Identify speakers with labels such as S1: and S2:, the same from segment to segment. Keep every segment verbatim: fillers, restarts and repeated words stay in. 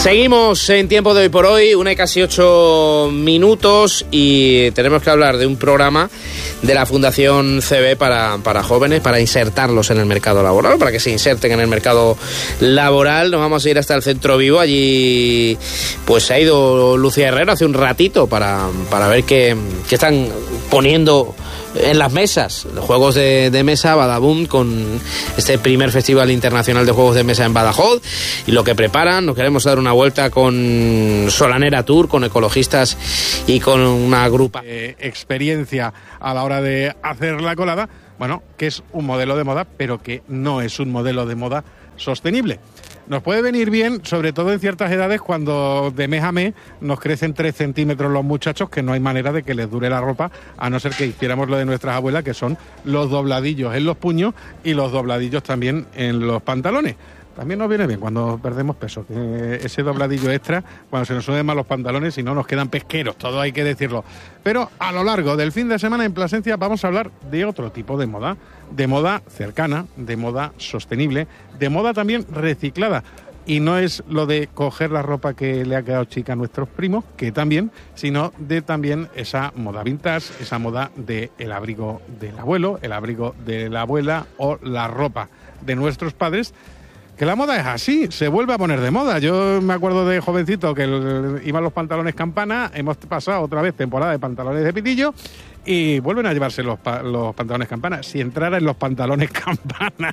S1: Seguimos en Tiempo de Hoy por Hoy, una y casi ocho minutos, y tenemos que hablar de un programa de la Fundación C B para, para jóvenes, para insertarlos en el mercado laboral, para que se inserten en el mercado laboral. Nos vamos a ir hasta el Centro Vivo. Allí pues se ha ido Lucía Herrero hace un ratito para, para ver qué, qué están poniendo en las mesas, los juegos de, de mesa Badaboom, con este primer Festival Internacional de Juegos de Mesa en Badajoz, y lo que preparan. Nos queremos dar una vuelta con Solanera Tour, con ecologistas y con una grupa
S2: eh, experiencia a la hora de hacer la colada, bueno, que es un modelo de moda, pero que no es un modelo de moda sostenible. Nos puede venir bien, sobre todo en ciertas edades, cuando de mes a mes nos crecen tres centímetros los muchachos, que no hay manera de que les dure la ropa, a no ser que hiciéramos lo de nuestras abuelas, que son los dobladillos en los puños y los dobladillos también en los pantalones. También nos viene bien cuando perdemos peso, que ese dobladillo extra, cuando se nos suben más los pantalones y no nos quedan pesqueros, todo hay que decirlo. Pero a lo largo del fin de semana en Plasencia vamos a hablar de otro tipo de moda, de moda cercana, de moda sostenible, de moda también reciclada. Y no es lo de coger la ropa que le ha quedado chica a nuestros primos, que también, sino de también esa moda vintage, esa moda del abrigo del abuelo, el abrigo de la abuela o la ropa de nuestros padres. Que la moda es así, se vuelve a poner de moda. Yo me acuerdo de jovencito que el, iban los pantalones campana, hemos pasado otra vez temporada de pantalones de pitillo y vuelven a llevarse los, los pantalones campana. Si entrara en los pantalones campana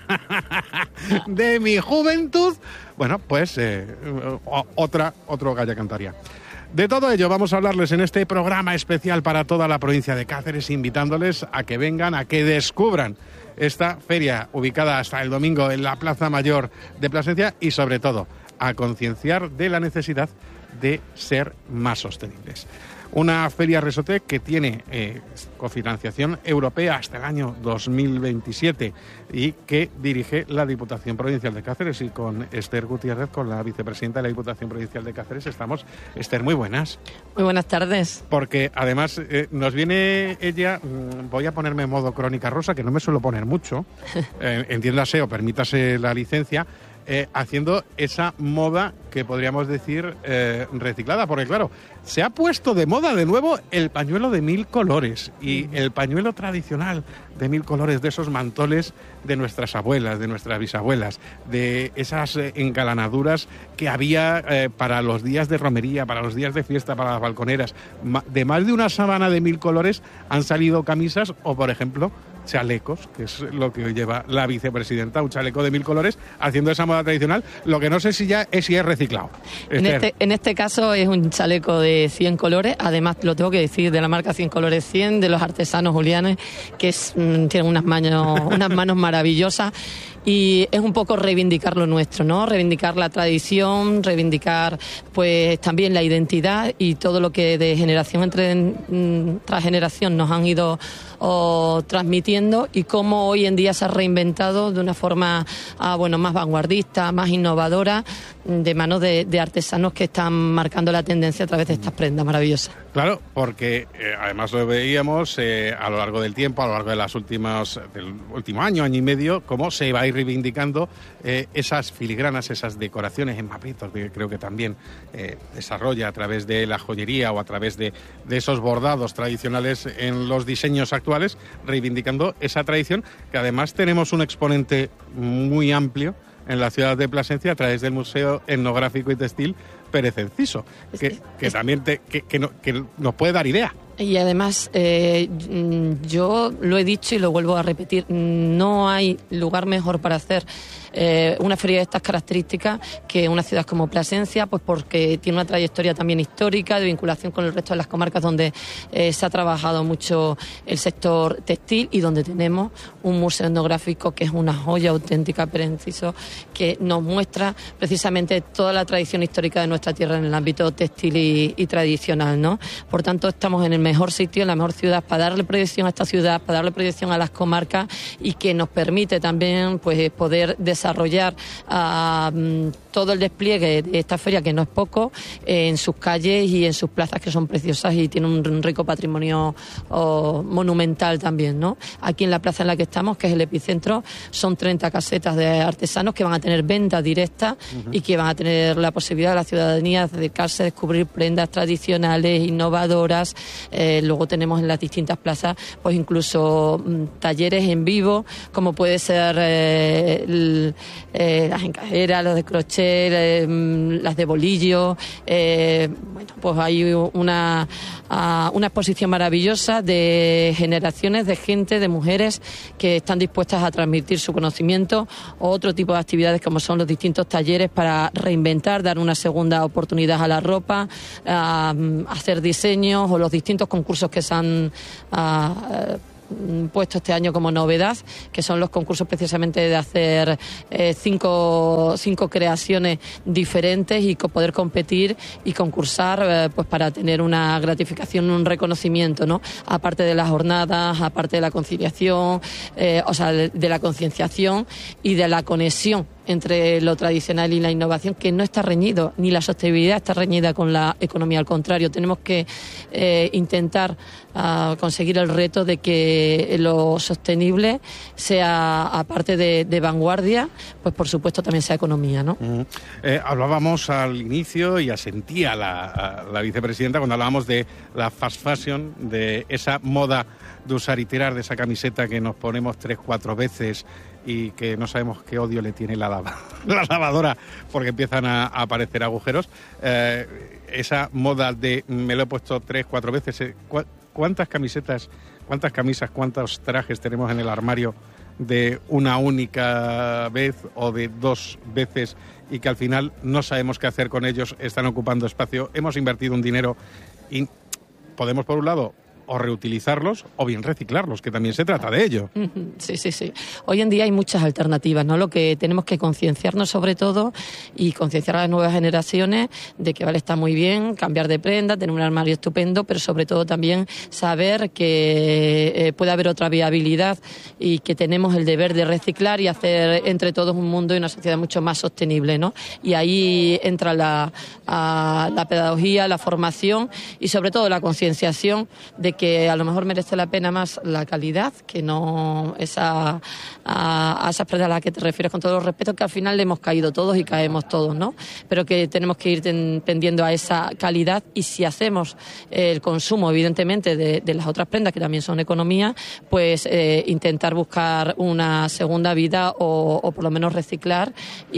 S2: de mi juventud, bueno, pues eh, otra, otro gallo cantaría. De todo ello vamos a hablarles en este programa especial para toda la provincia de Cáceres, invitándoles a que vengan, a que descubran esta feria ubicada hasta el domingo en la Plaza Mayor de Plasencia y, sobre todo, a concienciar de la necesidad de ser más sostenibles. Una feria Resotec que tiene eh, cofinanciación europea hasta el año dos mil veintisiete y que dirige la Diputación Provincial de Cáceres, y con Esther Gutiérrez, con la vicepresidenta de la Diputación Provincial de Cáceres, estamos. Esther, muy buenas.
S3: Muy buenas tardes.
S2: Porque además eh, nos viene ella, mmm, voy a ponerme en modo crónica rosa, que no me suelo poner mucho, eh, entiéndase o permítase la licencia, Eh, haciendo esa moda que podríamos decir eh, reciclada, porque claro, se ha puesto de moda de nuevo el pañuelo de mil colores y el pañuelo tradicional de mil colores, de esos mantoles de nuestras abuelas, de nuestras bisabuelas, de esas eh, engalanaduras que había eh, para los días de romería, para los días de fiesta, para las balconeras. Ma- de más de una sábana de mil colores han salido camisas o, por ejemplo, chalecos, que es lo que hoy lleva la vicepresidenta, un chaleco de mil colores, haciendo esa moda tradicional, lo que no sé si ya es, si es reciclado.
S3: En este, en este caso es un chaleco de cien colores, además lo tengo que decir, de la marca cien colores cien, de los artesanos Julianes, que es, mm, tienen unas manos, unas manos maravillosas. Y es un poco reivindicar lo nuestro, ¿no? Reivindicar la tradición, reivindicar pues también la identidad y todo lo que de generación entre, mm, tras generación nos han ido oh, transmitiendo, y cómo hoy en día se ha reinventado de una forma ah, bueno, más vanguardista, más innovadora, de manos de, de artesanos que están marcando la tendencia a través de estas prendas maravillosas.
S2: Claro, porque eh, además lo veíamos eh, a lo largo del tiempo, a lo largo de las últimas, del último año, año y medio, cómo se va a ir reivindicando eh, esas filigranas, esas decoraciones en mapitos, que creo que también eh, desarrolla a través de la joyería o a través de, de esos bordados tradicionales en los diseños actuales, reivindicando esa tradición, que además tenemos un exponente muy amplio en la ciudad de Plasencia a través del Museo Etnográfico y Textil Pérez Enciso, que, que también te, que, que, no, que nos puede dar idea.
S3: Y además, eh, yo lo he dicho y lo vuelvo a repetir, no hay lugar mejor para hacer eh, una feria de estas características que una ciudad como Plasencia, pues porque tiene una trayectoria también histórica de vinculación con el resto de las comarcas donde eh, se ha trabajado mucho el sector textil, y donde tenemos un museo etnográfico que es una joya auténtica, Pérez Enciso, que nos muestra precisamente toda la tradición histórica de nuestra tierra en el ámbito textil y, y tradicional, ¿no? Por tanto, estamos en el mejor sitio, en la mejor ciudad para darle proyección a esta ciudad, para darle proyección a las comarcas y que nos permite también pues poder desarrollar uh, todo el despliegue de esta feria, que no es poco, eh, en sus calles y en sus plazas, que son preciosas y tienen un rico patrimonio oh, monumental también, ¿no? Aquí en la plaza en la que estamos, que es el epicentro, son treinta casetas de artesanos que van a tener venta directa uh-huh. y que van a tener la posibilidad de la ciudadanía de acercarse, descubrir prendas tradicionales, innovadoras. Eh, luego tenemos en las distintas plazas pues incluso mm, talleres en vivo, como puede ser eh, el, eh, las encajeras, los de crochet, eh, las de bolillo. Eh, bueno, pues hay una, uh, una exposición maravillosa de generaciones de gente, de mujeres que están dispuestas a transmitir su conocimiento, o otro tipo de actividades como son los distintos talleres para reinventar, dar una segunda oportunidad a la ropa, uh, hacer diseños, o los distintos concursos que se han uh, puesto este año como novedad, que son los concursos precisamente de hacer eh, cinco, cinco creaciones diferentes y co- poder competir y concursar eh, pues para tener una gratificación, un reconocimiento, ¿no? Aparte de las jornadas, aparte de la conciliación, eh, o sea, de, de la concienciación y de la conexión entre lo tradicional y la innovación, que no está reñido, ni la sostenibilidad está reñida con la economía, al contrario, tenemos que eh, intentar uh, conseguir el reto de que lo sostenible sea, aparte de, de vanguardia, pues por supuesto también sea economía, ¿no?
S2: Uh-huh. Eh, hablábamos al inicio y asentía la, la vicepresidenta cuando hablábamos de la fast fashion, de esa moda de usar y tirar, de esa camiseta que nos ponemos tres, cuatro veces y que no sabemos qué odio le tiene la, lava, la lavadora porque empiezan a, a aparecer agujeros. Eh, esa moda de me lo he puesto tres, cuatro veces. Eh, ¿cu- ¿Cuántas camisetas, cuántas camisas, cuántos trajes tenemos en el armario de una única vez o de dos veces y que al final no sabemos qué hacer con ellos, están ocupando espacio? Hemos invertido un dinero y podemos, por un lado, o reutilizarlos o bien reciclarlos, que también se trata de ello.
S3: Sí, sí, sí. Hoy en día hay muchas alternativas, ¿no? Lo que tenemos que concienciarnos sobre todo y concienciar a las nuevas generaciones de que vale, está muy bien cambiar de prenda, tener un armario estupendo, pero sobre todo también saber que eh, puede haber otra viabilidad y que tenemos el deber de reciclar y hacer entre todos un mundo y una sociedad mucho más sostenible, ¿no? Y ahí entra la, a, la pedagogía, la formación y sobre todo la concienciación de que a lo mejor merece la pena más la calidad que no esa a, a esas prendas a las que te refieres, con todos los respetos, que al final le hemos caído todos y caemos todos, ¿no? Pero que tenemos que ir ten, tendiendo a esa calidad, y si hacemos el consumo evidentemente de, de las otras prendas que también son economía, pues eh, intentar buscar una segunda vida o, o por lo menos reciclar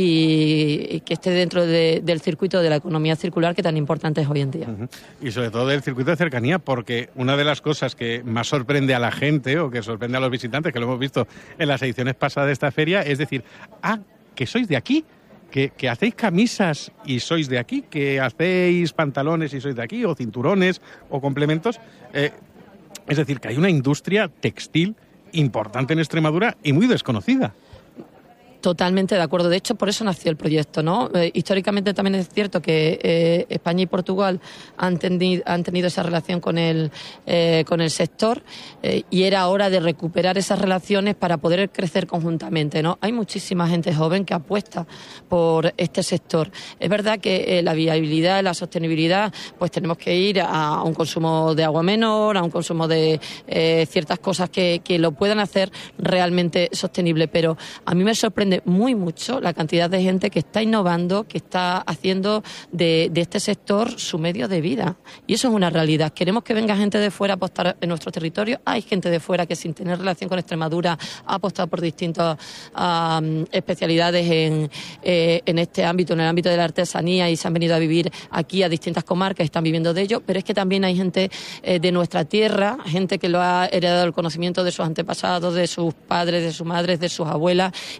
S3: y, y que esté dentro de, del circuito de la economía circular, que tan importante es hoy en día.
S2: Uh-huh. Y sobre todo del circuito de cercanía, porque una de las cosas que más sorprende a la gente o que sorprende a los visitantes, que lo hemos visto en las ediciones pasadas de esta feria, es decir, ah, que sois de aquí, que, que hacéis camisas y sois de aquí, que hacéis pantalones y sois de aquí, o cinturones o complementos. Eh, es decir, que hay una industria textil importante en Extremadura y muy desconocida.
S3: Totalmente de acuerdo. De hecho, por eso nació el proyecto, ¿no? Eh, históricamente también es cierto que eh, España y Portugal han, tendi- han tenido esa relación con el, eh, con el sector eh, y era hora de recuperar esas relaciones para poder crecer conjuntamente, ¿no? Hay muchísima gente joven que apuesta por este sector. Es verdad que eh, la viabilidad, la sostenibilidad, pues tenemos que ir a un consumo de agua menor, a un consumo de eh, ciertas cosas que, que lo puedan hacer realmente sostenible, pero a mí me sorprende muy mucho la cantidad de gente que está innovando, que está haciendo de, de este sector su medio de vida. Y eso es una realidad. Queremos que venga gente de fuera a apostar en nuestro territorio. Hay gente de fuera que sin tener relación con Extremadura ha apostado por distintas um, especialidades en, eh, en este ámbito, en el ámbito de la artesanía, y se han venido a vivir aquí a distintas comarcas y están viviendo de ello. Pero es que también hay gente eh, de nuestra tierra, gente que lo ha heredado el conocimiento de sus antepasados, de sus padres, de sus madres, de sus abuelas, y que también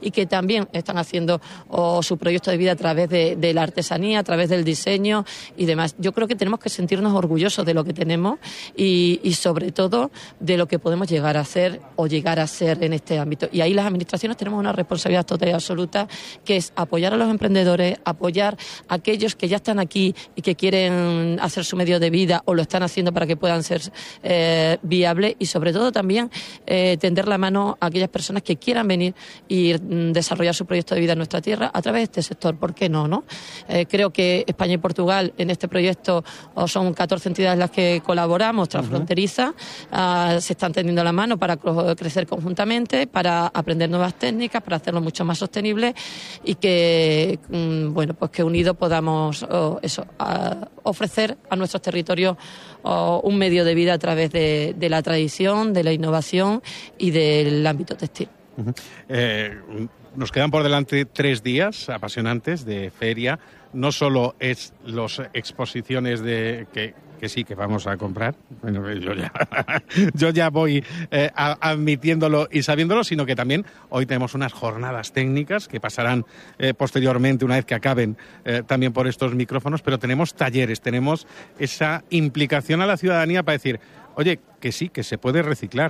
S3: también están haciendo oh, su proyecto de vida a través de, de la artesanía, a través del diseño y demás. Yo creo que tenemos que sentirnos orgullosos de lo que tenemos y, y sobre todo de lo que podemos llegar a hacer o llegar a ser en este ámbito. Y ahí las administraciones tenemos una responsabilidad total y absoluta, que es apoyar a los emprendedores, apoyar a aquellos que ya están aquí y que quieren hacer su medio de vida o lo están haciendo para que puedan ser eh, viables, y sobre todo también eh, tender la mano a aquellas personas que quieran venir y mm, desarrollar su proyecto de vida en nuestra tierra a través de este sector. ¿Por qué no? no? Eh, creo que España y Portugal en este proyecto oh, son catorce entidades las que colaboramos, transfronterizas, uh-huh. uh, se están tendiendo la mano para crecer conjuntamente, para aprender nuevas técnicas, para hacerlo mucho más sostenible y que, mm, bueno, pues que unidos podamos oh, eso, uh, ofrecer a nuestros territorios oh, un medio de vida a través de, de la tradición, de la innovación y del ámbito textil.
S2: Uh-huh. Eh, nos quedan por delante tres días apasionantes de feria. No solo es las exposiciones de que, que sí, que vamos a comprar, bueno, yo ya, yo ya voy eh, a, admitiéndolo y sabiéndolo, sino que también hoy tenemos unas jornadas técnicas que pasarán eh, posteriormente, una vez que acaben, eh, también por estos micrófonos, pero tenemos talleres, tenemos esa implicación a la ciudadanía para decir, oye, que sí, que se puede reciclar,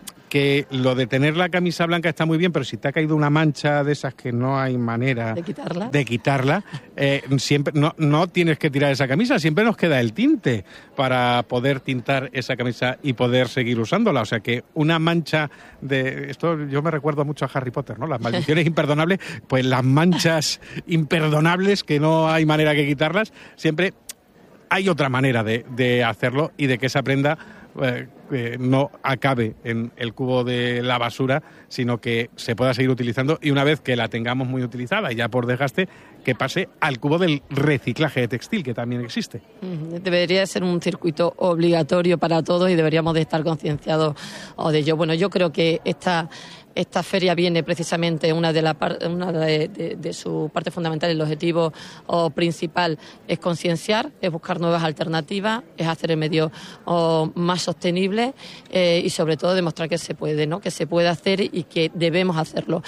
S2: que lo de tener la camisa blanca está muy bien, pero si te ha caído una mancha de esas que no hay manera
S3: de quitarla,
S2: de quitarla eh, siempre no, no tienes que tirar esa camisa, siempre nos queda el tinte para poder tintar esa camisa y poder seguir usándola. O sea que una mancha de... Esto yo me recuerdo mucho a Harry Potter, ¿no? Las maldiciones imperdonables, pues las manchas imperdonables que no hay manera que quitarlas, siempre hay otra manera de, de hacerlo y de que esa prenda eh, eh, no acabe en el cubo de la basura, sino que se pueda seguir utilizando y una vez que la tengamos muy utilizada y ya por desgaste, que pase al cubo del reciclaje de textil, que también existe.
S3: Debería ser un circuito obligatorio para todos y deberíamos de estar concienciados de ello. Bueno, yo creo que esta... Esta feria viene precisamente, una de, la par, una de, de, de su parte fundamental, el objetivo o principal es concienciar, es buscar nuevas alternativas, es hacer el medio o, más sostenible eh, y sobre todo demostrar que se puede, ¿no? Que se puede hacer y que debemos hacerlo.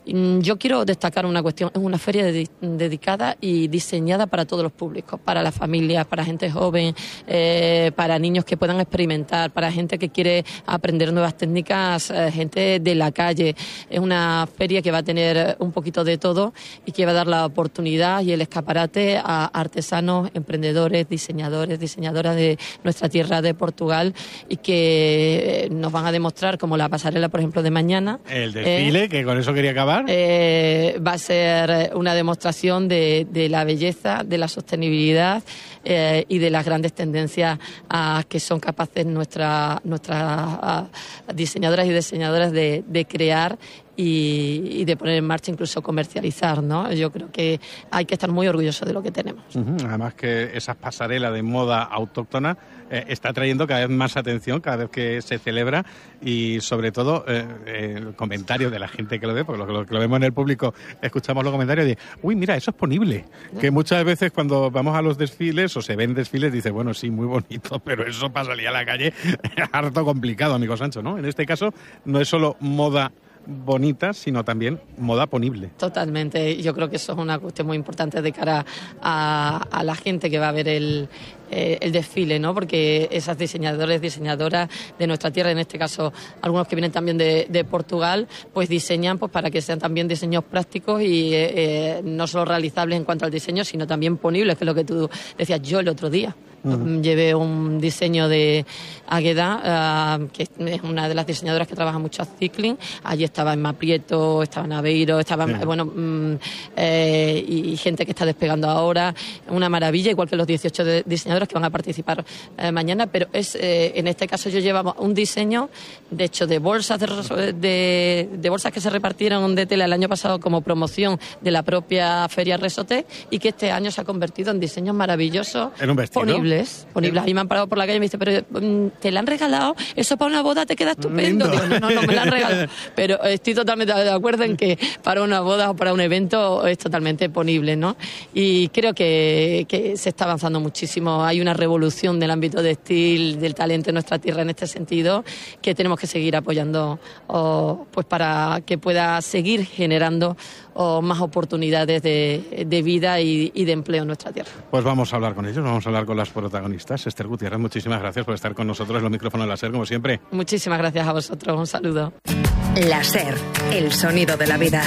S3: Yo quiero destacar una cuestión, es una feria de, dedicada y diseñada para todos los públicos, para las familias, para gente joven, eh, para niños que puedan experimentar, para gente que quiere aprender nuevas técnicas, eh, gente de la calle. Es una feria que va a tener un poquito de todo y que va a dar la oportunidad y el escaparate a artesanos, emprendedores, diseñadores, diseñadoras de nuestra tierra de Portugal y que nos van a demostrar, como la pasarela, por ejemplo, de mañana.
S2: El desfile, eh, que con eso quería acabar.
S3: Eh, va a ser una demostración de, de la belleza, de la sostenibilidad eh, y de las grandes tendencias a, que son capaces nuestras nuestra, diseñadoras y diseñadoras de, de crear Y, y de poner en marcha, incluso comercializar, ¿no? Yo creo que hay que estar muy orgullosos de lo que tenemos.
S2: Uh-huh. Además que esa pasarela de moda autóctona eh, está trayendo cada vez más atención cada vez que se celebra y sobre todo eh, eh, el comentario de la gente que lo ve, porque lo, lo que lo vemos en el público, escuchamos los comentarios de, uy, mira, eso es ponible. ¿No? Que muchas veces cuando vamos a los desfiles o se ven desfiles, dice, bueno, sí, muy bonito, pero eso para salir a la calle es harto complicado, amigo Sancho, ¿no? En este caso no es solo moda bonita, sino también moda ponible.
S3: Totalmente. Yo creo que eso es una cuestión muy importante de cara a, a la gente que va a ver el, eh, el desfile, ¿no? Porque esas diseñadores, diseñadoras de nuestra tierra, en este caso algunos que vienen también de, de Portugal, pues diseñan pues para que sean también diseños prácticos y eh, eh, no solo realizables en cuanto al diseño, sino también ponibles, que es lo que tú decías yo el otro día. Uh-huh. Llevé un diseño de Águeda, uh, que es una de las diseñadoras que trabaja mucho a Cycling. Allí estaba Emma Prieto, estaba Naveiro, estaba, sí. bueno, mm, eh, y gente que está despegando ahora. Una maravilla, igual que los dieciocho de, diseñadores que van a participar eh, mañana, pero es eh, en este caso yo llevaba un diseño, de hecho, de bolsas de, de, de bolsas que se repartieron de tela el año pasado como promoción de la propia Feria Resoté y que este año se ha convertido en diseños maravillosos.
S2: En un vestido.
S3: Ponibles. Ponibles. Ahí me han parado por la calle y me dice, pero ¿te la han regalado? Eso para una boda te queda estupendo. Digo, no, no, no, me la han regalado. Pero estoy totalmente de acuerdo en que para una boda o para un evento es totalmente ponible, ¿no? Y creo que, que se está avanzando muchísimo. hay una revolución del ámbito textil, del talento en nuestra tierra en este sentido, que tenemos que seguir apoyando oh, pues para que pueda seguir generando oh, más oportunidades de, de vida y, y de empleo en nuestra tierra.
S2: Pues vamos a hablar con ellos, vamos a hablar con las protagonistas. Esther Gutiérrez, muchísimas gracias por estar con nosotros en los micrófonos de la SER, como siempre.
S3: Muchísimas gracias a vosotros, un saludo.
S4: La SER, el sonido de la vida.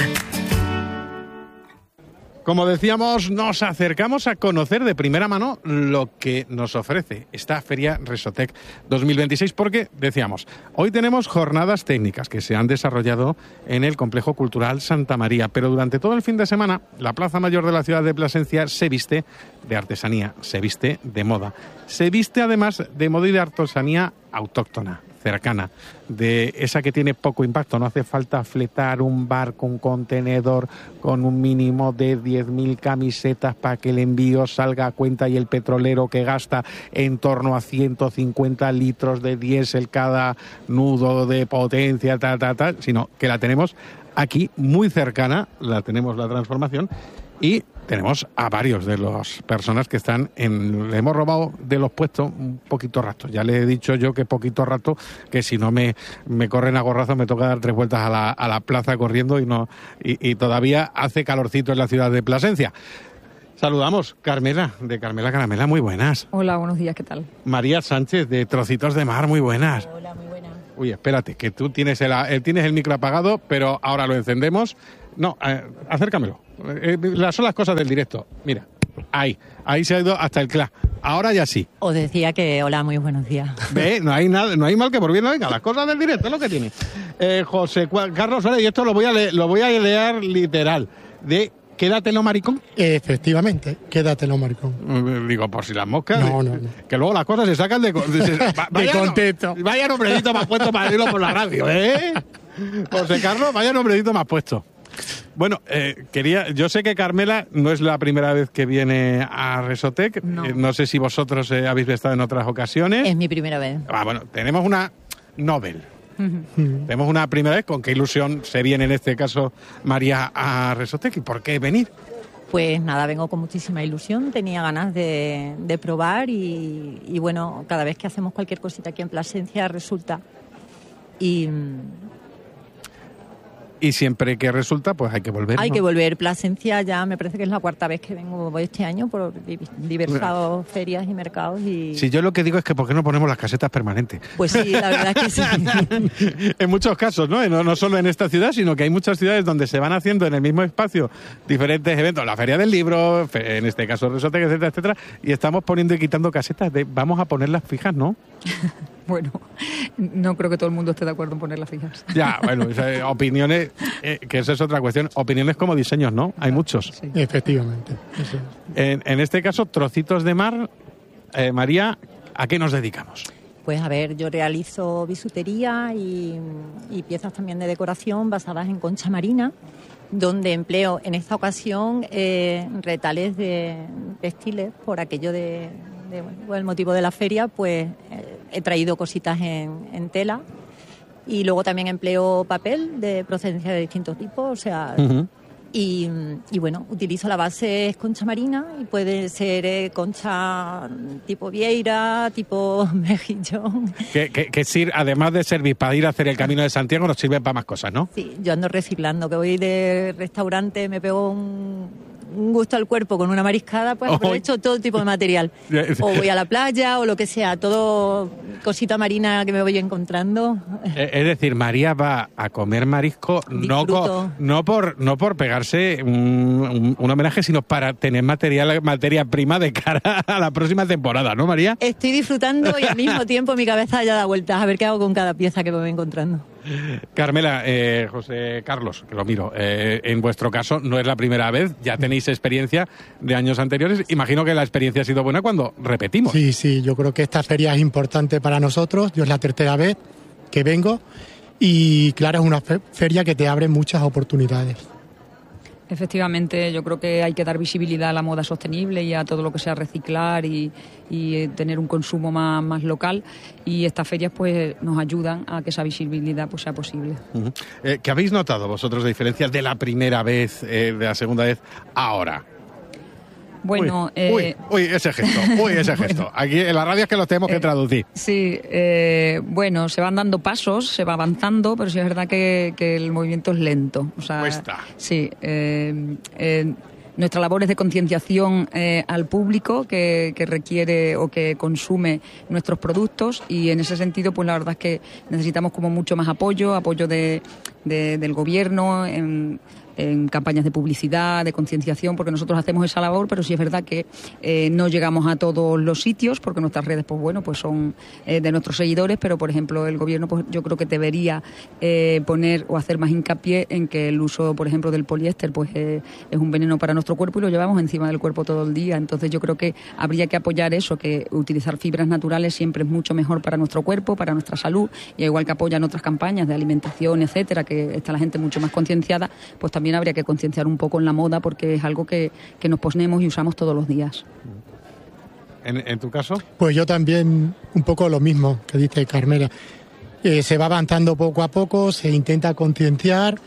S2: Como decíamos, nos acercamos a conocer de primera mano lo que nos ofrece esta Feria Resotec dos mil veintiséis, porque, decíamos, hoy tenemos jornadas técnicas que se han desarrollado en el Complejo Cultural Santa María, pero durante todo el fin de semana la Plaza Mayor de la ciudad de Plasencia se viste de artesanía, se viste de moda, se viste además de moda y de artesanía autóctona, cercana, de esa que tiene poco impacto. No hace falta fletar un barco, un contenedor con un mínimo de diez mil camisetas para que el envío salga a cuenta y el petrolero que gasta en torno a ciento cincuenta litros de diésel cada nudo de potencia, tal, tal, tal, sino que la tenemos aquí muy cercana, la tenemos la transformación, y tenemos a varios de las personas que están en... Le hemos robado de los puestos un poquito rato. Ya le he dicho yo que poquito rato, que si no me, me corren a gorrazo me toca dar tres vueltas a la, a la plaza corriendo y no y, y todavía hace calorcito en la ciudad de Plasencia. Saludamos, Carmela, de Carmela Caramela, muy buenas.
S5: Hola, buenos días, ¿qué tal?
S2: María Sánchez, de Trocitos de Mar, muy buenas.
S5: Hola, muy buenas.
S2: Uy, espérate, que tú tienes el, el, tienes el micro apagado, pero ahora lo encendemos. No, eh, acércamelo. Eh, las son las cosas del directo. Mira, ahí, ahí se ha ido hasta el cla. Ahora ya sí.
S5: Os decía que hola, muy buenos días.
S2: Ve, no hay nada, no hay mal que por bien no venga. Las cosas del directo es lo que tiene. Eh, José Carlos, y esto lo voy a leer, lo voy a leer literal. De Quédatelo, maricón.
S6: Efectivamente, quédatelo, maricón.
S2: Digo, por si las moscas.
S6: No, no, no.
S2: Que luego las cosas se sacan de, de, de,
S6: vaya de contexto.
S2: No, vaya nombrecito más puesto para decirlo por la radio, ¿eh? José Carlos, vaya nombrecito más puesto. Bueno, eh, quería, yo sé que Carmela no es la primera vez que viene a Resotec.
S5: No,
S2: eh, no sé si vosotros eh, habéis estado en otras ocasiones.
S5: Es mi primera vez.
S2: Ah, bueno, tenemos una Nobel. Uh-huh. Tenemos una primera vez. ¿Con qué ilusión se viene en este caso María a Resotec y por qué venir?
S5: Pues nada, vengo con muchísima ilusión, tenía ganas de, de probar y, y bueno, cada vez que hacemos cualquier cosita aquí en Plasencia resulta. Y...
S2: Y siempre que resulta, pues hay que volver.
S5: Hay
S2: ¿no?
S5: que volver. Plasencia ya me parece que es la cuarta vez que vengo este año por diversas ferias y mercados. Y...
S2: Sí, yo lo que digo es que ¿por qué no ponemos las casetas permanentes?
S5: Pues sí, la verdad es que sí.
S2: En muchos casos, ¿no? ¿no? No solo en esta ciudad, sino que hay muchas ciudades donde se van haciendo en el mismo espacio diferentes eventos. La Feria del Libro, en este caso Resotec, etcétera, etcétera. Y estamos poniendo y quitando casetas. De, vamos a ponerlas fijas, ¿no?
S7: Bueno, no creo que todo el mundo esté de acuerdo en ponerlas fijas.
S2: Ya, bueno, opiniones, eh, que esa es otra cuestión. Opiniones como diseños, ¿no? Hay muchos.
S6: Sí. Efectivamente. Eso es.
S2: En, en este caso, Trocitos de Mar, eh, María, ¿a qué nos dedicamos?
S5: Pues a ver, yo realizo bisutería y, y piezas también de decoración basadas en concha marina, donde empleo en esta ocasión eh, retales de textiles por aquello de... De, bueno, por el motivo de la feria, pues eh, he traído cositas en, en tela y luego también empleo papel de procedencia de distintos tipos, o sea, uh-huh. y, y bueno, utilizo la base es concha marina y puede ser eh, concha tipo vieira, tipo mejillón.
S2: Que, que, que sir, además de servir para ir a hacer el Camino de Santiago, nos sirve para más cosas, ¿no?
S5: Sí, yo ando reciclando, que voy de restaurante, me pego un... un gusto al cuerpo con una mariscada, pues aprovecho todo tipo de material. O voy a la playa o lo que sea, todo cosita marina que me voy encontrando.
S2: Es decir, María va a comer marisco no, co, no por no por pegarse un, un, un homenaje, sino para tener material materia prima de cara a la próxima temporada, ¿no, María?
S5: Estoy disfrutando y al mismo tiempo mi cabeza ya da vueltas a ver qué hago con cada pieza que me voy encontrando.
S2: Carmela, eh, José Carlos, que lo miro, eh, en vuestro caso no es la primera vez, ya tenéis experiencia de años anteriores. Imagino que la experiencia ha sido buena cuando repetimos.
S6: Sí, sí, yo creo que esta feria es importante para nosotros. Yo es la tercera vez que vengo y claro, es una feria que te abre muchas oportunidades.
S7: Efectivamente, yo creo que hay que dar visibilidad a la moda sostenible y a todo lo que sea reciclar y, y tener un consumo más, más local, y estas ferias pues nos ayudan a que esa visibilidad pues sea posible.
S2: Uh-huh. Eh, ¿Qué habéis notado vosotros de diferencia de la primera vez, eh, de la segunda vez, ahora?
S7: Bueno,
S2: uy,
S7: eh...
S2: uy, uy, ese gesto, uy, ese gesto. Aquí en la radio es que los tenemos que
S7: eh,
S2: traducir.
S7: Sí, eh, bueno, se van dando pasos, se va avanzando, pero sí es verdad que, que el movimiento es lento. O sea,
S2: Cuesta.
S7: Sí, eh, eh, nuestra labor es de concienciación eh, al público que, que requiere o que consume nuestros productos, y en ese sentido, pues la verdad es que necesitamos como mucho más apoyo, apoyo de, de, del gobierno, en, en campañas de publicidad, de concienciación, porque nosotros hacemos esa labor, pero sí es verdad que eh, no llegamos a todos los sitios, porque nuestras redes, pues bueno, pues son eh, de nuestros seguidores, pero por ejemplo el gobierno, pues yo creo que debería eh, poner o hacer más hincapié en que el uso, por ejemplo, del poliéster, pues eh, es un veneno para nuestro cuerpo y lo llevamos encima del cuerpo todo el día. Entonces yo creo que habría que apoyar eso, que utilizar fibras naturales siempre es mucho mejor para nuestro cuerpo, para nuestra salud, y igual que apoyan otras campañas de alimentación, etcétera, que está la gente mucho más concienciada, pues también También habría que concienciar un poco en la moda, porque es algo que, que nos ponemos y usamos todos los días.
S2: ¿En, en tu caso?
S6: Pues yo también un poco lo mismo que dice Carmela. Eh, se va avanzando poco a poco, se intenta concienciar.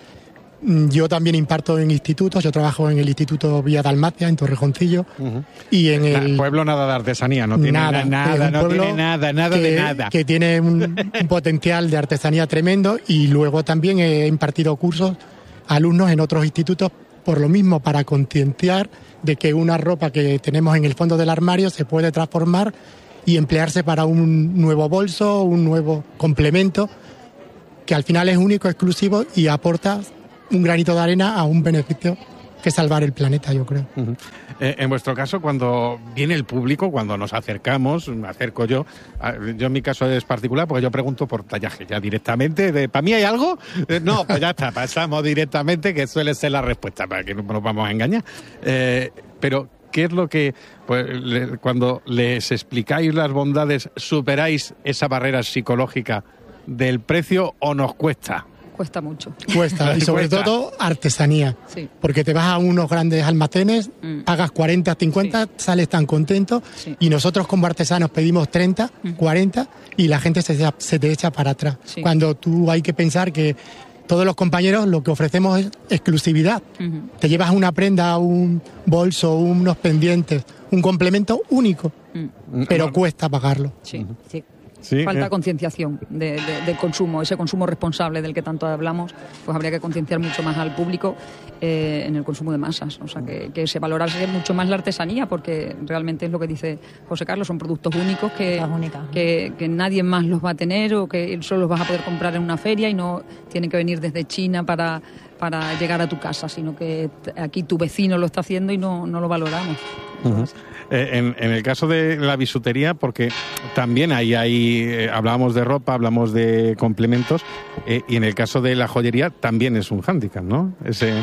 S6: Yo también imparto en institutos, yo trabajo en el Instituto Vía Dalmacia, en Torrejoncillo, uh-huh. y en el...
S2: pueblo nada de artesanía, no tiene nada, nada, no tiene nada, nada
S6: que,
S2: de nada.
S6: Que tiene un, un potencial de artesanía tremendo, y luego también he impartido cursos a alumnos en otros institutos por lo mismo, para concienciar de que una ropa que tenemos en el fondo del armario se puede transformar y emplearse para un nuevo bolso, un nuevo complemento, que al final es único, exclusivo y aporta un granito de arena a un beneficio que salvar el planeta, yo creo.
S2: Uh-huh. Eh, en vuestro caso, cuando viene el público, cuando nos acercamos, me acerco yo, yo en mi caso es particular porque yo pregunto por tallaje ya directamente, de, ¿para mí hay algo? Eh, no, pues ya está, pasamos directamente, que suele ser la respuesta, para que no nos vamos a engañar. Eh, pero, ¿qué es lo que, pues, le, cuando les explicáis las bondades, superáis esa barrera psicológica del precio o nos cuesta?
S7: Cuesta mucho.
S6: Cuesta, y sobre
S2: Cuesta.
S6: todo artesanía.
S7: Sí.
S6: Porque te vas a unos grandes almacenes, mm. pagas cuarenta, cincuenta, sí. sales tan contento, sí. y nosotros como artesanos pedimos treinta, mm. cuarenta, y la gente se, se te echa para atrás. Sí. Cuando tú hay que pensar que todos los compañeros lo que ofrecemos es exclusividad. Uh-huh. Te llevas una prenda, un bolso, unos pendientes, un complemento único, mm. pero no. cuesta pagarlo.
S7: Sí, uh-huh. sí.
S2: Sí,
S7: Falta
S2: eh.
S7: concienciación de, de, del consumo, ese consumo responsable del que tanto hablamos, pues habría que concienciar mucho más al público eh, en el consumo de masas, o sea, que, que se valorase mucho más la artesanía, porque realmente es lo que dice José Carlos, son productos únicos que, que, que nadie más los va a tener, o que solo los vas a poder comprar en una feria y no tienen que venir desde China para, para llegar a tu casa, sino que aquí tu vecino lo está haciendo y no, no lo valoramos.
S2: Uh-huh. Eh, en, en el caso de la bisutería, porque también ahí, ahí eh, hablábamos de ropa, hablamos de complementos, eh, y en el caso de la joyería también es un hándicap, ¿no? Ese...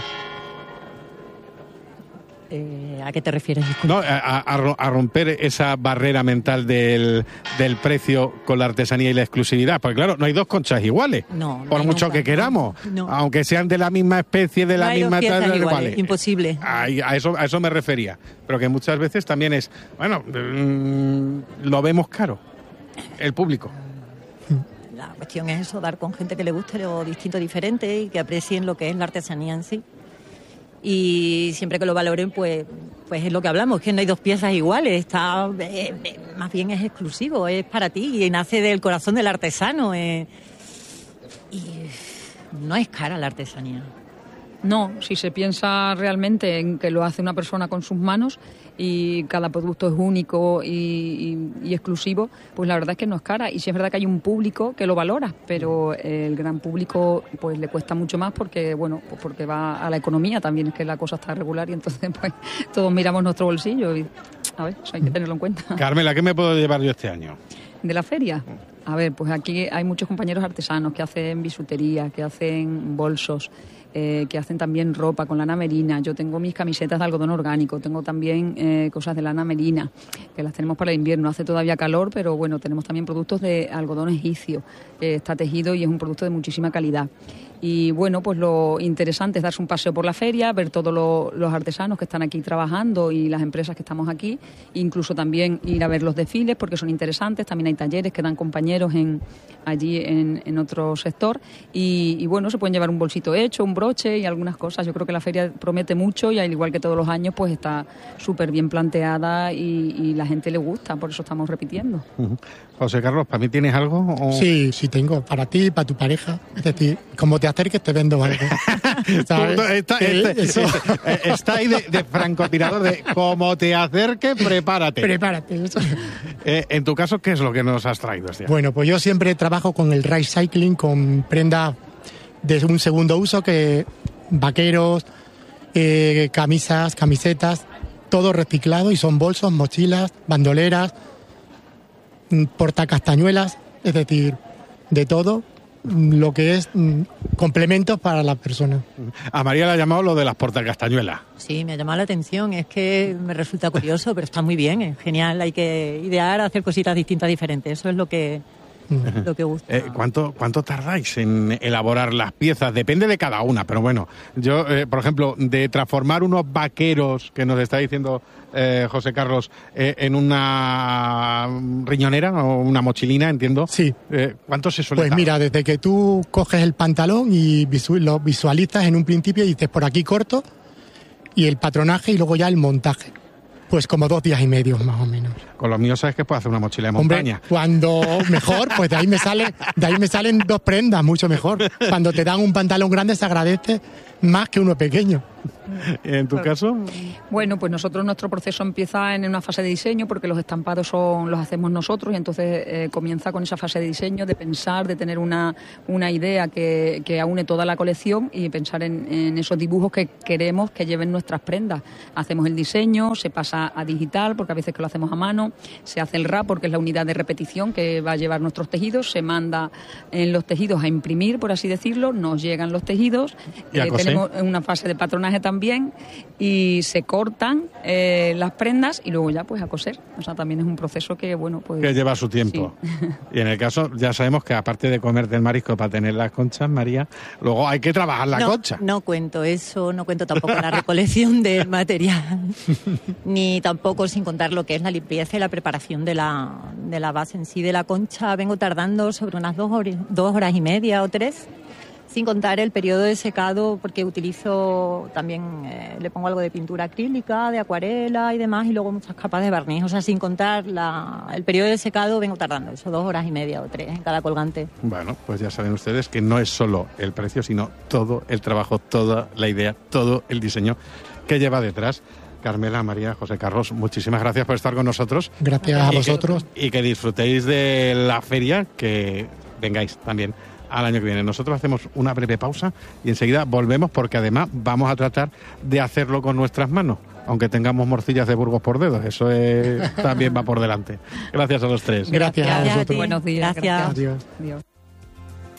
S5: Eh, ¿A qué te refieres?
S2: No, a, a, a romper esa barrera mental del, del precio con la artesanía y la exclusividad. Porque claro, no hay dos conchas iguales,
S5: no, no
S2: por mucho
S5: nunca,
S2: que queramos.
S5: No.
S2: Aunque sean de la misma especie, de
S5: no
S2: la
S5: hay
S2: misma...
S5: dos piezas
S2: tal,
S5: iguales,
S2: iguales.
S5: Imposible.
S2: A, a, eso, a eso me refería. Pero que muchas veces también es, bueno, mmm, lo vemos caro, el público.
S5: La cuestión es eso, dar con gente que le guste lo distinto, diferente y que aprecien lo que es la artesanía en sí. Y siempre que lo valoren, pues pues es lo que hablamos, que no hay dos piezas iguales, está eh, eh, más bien es exclusivo, es para ti y nace del corazón del artesano. Eh, y no es cara la artesanía.
S7: No, si se piensa realmente en que lo hace una persona con sus manos y cada producto es único y, y, y exclusivo, pues la verdad es que no es cara. Y sí es verdad que hay un público que lo valora, pero el gran público pues le cuesta mucho más porque, bueno, pues porque va a la economía también, es que la cosa está regular y entonces pues todos miramos nuestro bolsillo y, a ver, eso hay que tenerlo en cuenta.
S2: Carmela, ¿qué me puedo llevar yo este año?
S7: ¿De la feria? A ver, pues aquí hay muchos compañeros artesanos que hacen bisutería, que hacen bolsos, eh, que hacen también ropa con lana merina. Yo tengo mis camisetas de algodón orgánico, tengo también eh, cosas de lana merina, que las tenemos para el invierno. Hace todavía calor, pero bueno, tenemos también productos de algodón egipcio, que está tejido y es un producto de muchísima calidad. Y bueno, pues lo interesante es darse un paseo por la feria, ver todos lo, los artesanos que están aquí trabajando y las empresas que estamos aquí, incluso también ir a ver los desfiles porque son interesantes, también hay talleres que dan compañeros en, allí en, en otro sector y, y bueno, se pueden llevar un bolsito hecho, un broche y algunas cosas. Yo creo que la feria promete mucho y al igual que todos los años pues está súper bien planteada y, y la gente le gusta, por eso estamos repitiendo.
S2: Uh-huh. José Carlos, ¿para mí tienes algo? O...
S6: Sí, sí tengo, para ti, para tu pareja, es decir, como te acerques te vendo algo.
S2: ¿Sabes? Está, este, este, está ahí de, de francotirador, de como te acerques, prepárate.
S6: Prepárate. Eso.
S2: Eh, en tu caso, ¿qué es lo que nos has traído este año?
S6: Bueno, pues yo siempre trabajo con el recycling, con prendas de un segundo uso, que vaqueros, eh, camisas, camisetas, todo reciclado y son bolsos, mochilas, bandoleras, portacastañuelas, es decir, de todo lo que es mm, complementos para la persona.
S2: A María le ha llamado lo de las portacastañuelas.
S5: Sí, me ha llamado la atención, es que me resulta curioso, pero está muy bien, es genial, hay que idear, hacer cositas distintas, diferentes, eso es lo que, lo que gusta.
S2: Eh, ¿cuánto, ¿Cuánto tardáis en elaborar las piezas? Depende de cada una, pero bueno, yo, eh, por ejemplo, de transformar unos vaqueros, que nos está diciendo eh, José Carlos, eh, en una riñonera o una mochilina, entiendo.
S6: Sí.
S2: Eh, ¿Cuánto se suele
S6: Pues
S2: tardar?
S6: mira, desde que tú coges el pantalón y visu- lo visualizas en un principio y dices por aquí corto, y el patronaje y luego ya el montaje. Pues como dos días y medio más o menos.
S2: Con los míos sabes que puedo hacer una mochila de
S6: Hombre,
S2: montaña.
S6: cuando mejor, pues de ahí me sale, de ahí me salen dos prendas, mucho mejor. Cuando te dan un pantalón grande se agradece más que uno pequeño.
S2: ¿En tu caso?
S7: Bueno, pues nosotros nuestro proceso empieza en una fase de diseño porque los estampados son los hacemos nosotros y entonces eh, comienza con esa fase de diseño, de pensar, de tener una, una idea que, que aúne toda la colección y pensar en, en esos dibujos que queremos que lleven nuestras prendas. Hacemos el diseño, se pasa a digital porque a veces que lo hacemos a mano, se hace el R A P porque es la unidad de repetición que va a llevar nuestros tejidos, se manda en los tejidos a imprimir, por así decirlo, nos llegan los tejidos,
S2: ¿Y a
S7: eh,
S2: coser?
S7: tenemos una fase de patronaje también y se cortan eh, las prendas y luego ya pues a coser. O sea, también es un proceso que, bueno, pues...
S2: Que lleva su tiempo.
S7: Sí.
S2: Y en el caso, ya sabemos que aparte de comerte el marisco para tener las conchas, María, luego hay que trabajar la
S5: no,
S2: concha.
S5: No cuento eso, no cuento tampoco la recolección del material, ni tampoco sin contar lo que es la limpieza y la preparación de la, de la base en sí de la concha. Vengo tardando sobre unas dos horas, dos horas y media o tres, sin contar el periodo de secado, porque utilizo también, eh, le pongo algo de pintura acrílica, de acuarela y demás, y luego muchas capas de barniz. O sea, sin contar la, el periodo de secado, vengo tardando eso, dos horas y media o tres en cada colgante.
S2: Bueno, pues ya saben ustedes que no es solo el precio, sino todo el trabajo, toda la idea, todo el diseño que lleva detrás. Carmela, María, José Carlos, muchísimas gracias por estar con nosotros.
S6: Gracias a
S2: Y que-
S6: vosotros.
S2: Y que disfrutéis de la feria, que vengáis también al año que viene. Nosotros hacemos una breve pausa y enseguida volvemos porque además vamos a tratar de hacerlo con nuestras manos, aunque tengamos morcillas de Burgos por dedos. Eso es- también va por delante. Gracias a los tres.
S6: Gracias, a
S5: Gracias a
S6: vosotros.
S5: ti.
S7: Buenos días.
S5: Gracias.
S6: Adiós.
S7: Adiós.